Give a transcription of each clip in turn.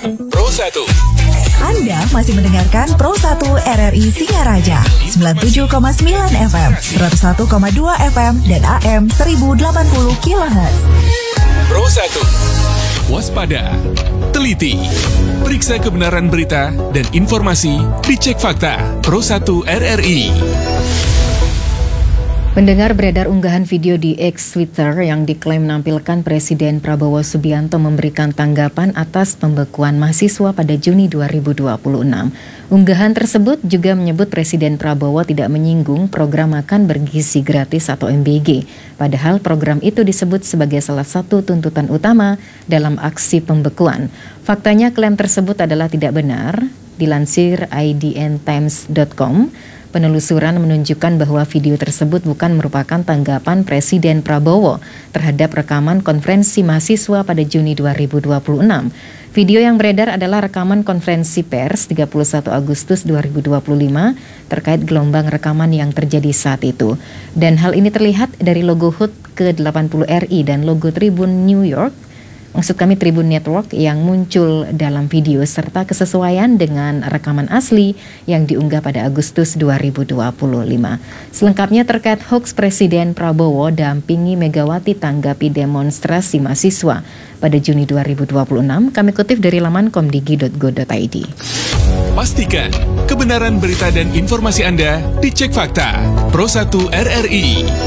Pro 1. Anda masih mendengarkan Pro 1 RRI Singaraja 97,9 FM, 101,2 FM, dan AM 1080 kHz. Pro 1. Waspada, teliti, periksa kebenaran berita dan informasi, dicek fakta. Pro 1 RRI. Pendengar, beredar unggahan video di X Twitter yang diklaim menampilkan Presiden Prabowo Subianto memberikan tanggapan atas pembekuan mahasiswa pada Juni 2026. Unggahan tersebut juga menyebut Presiden Prabowo tidak menyinggung program makan bergizi gratis atau MBG. Padahal program itu disebut sebagai salah satu tuntutan utama dalam aksi pembekuan. Faktanya klaim tersebut adalah tidak benar. Dilansir idntimes.com, penelusuran menunjukkan bahwa video tersebut bukan merupakan tanggapan Presiden Prabowo terhadap rekaman konferensi mahasiswa pada Juni 2026. Video yang beredar adalah rekaman konferensi pers 31 Agustus 2025 terkait gelombang rekaman yang terjadi saat itu. Dan hal ini terlihat dari logo HUT ke-80 RI dan logo Tribun New York, maksud kami Tribun Network, yang muncul dalam video serta kesesuaian dengan rekaman asli yang diunggah pada Agustus 2025. Selengkapnya terkait hoax Presiden Prabowo dampingi Megawati tanggapi demonstrasi mahasiswa pada Juni 2026, kami kutip dari laman komdigi.go.id. Pastikan kebenaran berita dan informasi Anda dicek fakta. Pro 1 RRI.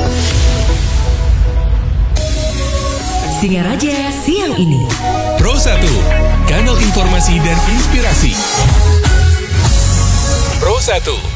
Singaraja siang ini. Pro 1, kanal informasi dan inspirasi. Pro 1.